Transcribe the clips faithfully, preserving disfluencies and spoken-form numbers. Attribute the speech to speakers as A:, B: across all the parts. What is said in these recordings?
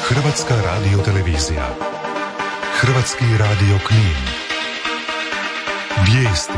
A: Hrvatska radiotelevizija. Hrvatski radio Knin. Vijesti.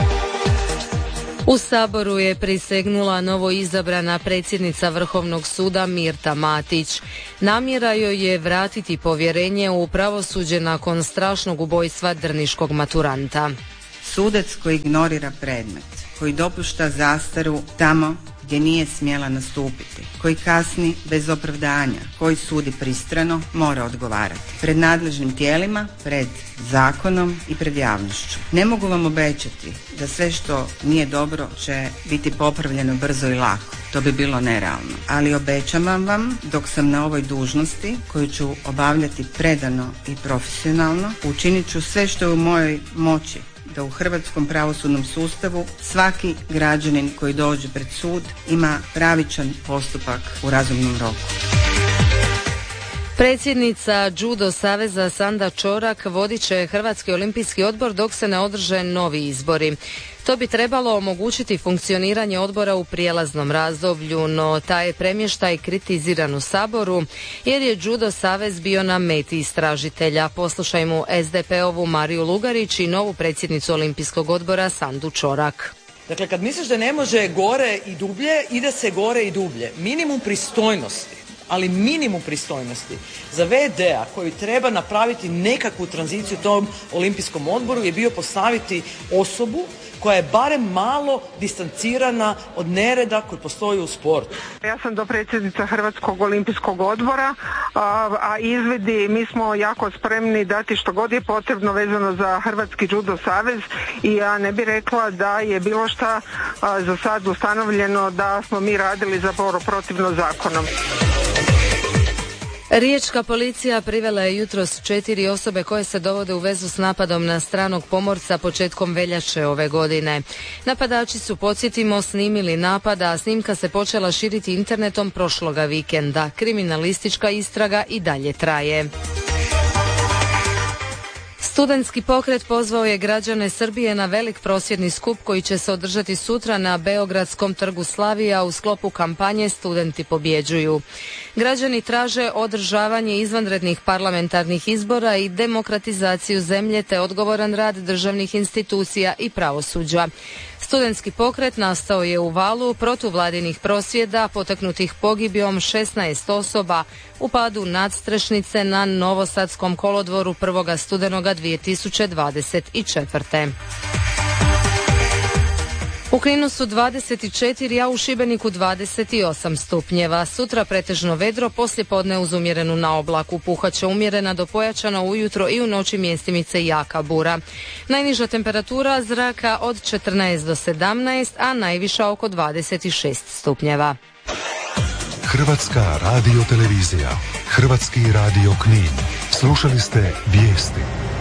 B: U Saboru je prisegnula novoizabrana predsjednica Vrhovnog suda Mirta Matić. Namjera joj je vratiti povjerenje u pravosuđe nakon strašnog ubojstva drniškog maturanta.
C: Sudac koji ignorira predmet, koji dopušta zastaru tamo gdje nije smjela nastupiti, koji kasni bez opravdanja, koji sudi pristrano, mora odgovarati. Pred nadležnim tijelima, pred zakonom i pred javnošću. Ne mogu vam obećati da sve što nije dobro će biti popravljeno brzo i lako. To bi bilo nerealno. Ali obećavam vam, dok sam na ovoj dužnosti, koju ću obavljati predano i profesionalno, učinit ću sve što je u mojoj moći da u hrvatskom pravosudnom sustavu svaki građanin koji dođe pred sud ima pravičan postupak u razumnom roku.
B: Predsjednica Judo saveza Sanda Čorak vodit će Hrvatski olimpijski odbor dok se ne održe novi izbori. To bi trebalo omogućiti funkcioniranje odbora u prijelaznom razdoblju, no taj je premještaj kritiziran u Saboru jer je Judo savez bio na meti istražitelja. Poslušajmo es de pe-ovu Mariju Lugarić i novu predsjednicu Olimpijskog odbora Sandu Čorak.
D: Dakle, kad misliš da ne može gore i dublje, ide se gore i dublje. Minimum pristojnosti, ali minimum pristojnosti za ve de-a koji treba napraviti nekakvu tranziciju tom olimpijskom odboru je bio postaviti osobu koja je barem malo distancirana od nereda koji postoji u sportu.
E: Ja sam dopredsjednica Hrvatskog olimpijskog odbora, a, a izvidi, mi smo jako spremni dati što god je potrebno vezano za Hrvatski judo savez i ja ne bih rekla da je bilo šta a, za sad ustanovljeno da smo mi radili zapravo protivno zakonom.
B: Riječka policija privela je jutros četiri osobe koje se dovode u vezu s napadom na stranog pomorca početkom veljače ove godine. Napadači su, podsjetimo, snimili napad, a snimka se počela širiti internetom prošloga vikenda. Kriminalistička istraga i dalje traje. Studentski pokret pozvao je građane Srbije na velik prosvjedni skup koji će se održati sutra na Beogradskom trgu Slavija u sklopu kampanje Studenti pobjeđuju. Građani traže održavanje izvanrednih parlamentarnih izbora i demokratizaciju zemlje te odgovoran rad državnih institucija i pravosuđa. Studentski pokret nastao je u valu protuvladinih prosvjeda potaknutih pogibijom šesnaest osoba u padu nadstrešnice na Novosadskom kolodvoru prvog studenoga dvije tisuće dvadeset četvrte. U Kninu su dvadeset četiri, a u Šibeniku dvadeset osam stupnjeva. Sutra pretežno vedro, poslijepodne uz umjerenu na oblaku. Puhaće umjerena do pojačana ujutro i u noći mjestimice jaka bura. Najniža temperatura zraka od četrnaest do sedamnaest, a najviša oko dvadeset šest stupnjeva.
A: Hrvatska radiotelevizija. Hrvatski radio Knin. Slušali ste vijesti.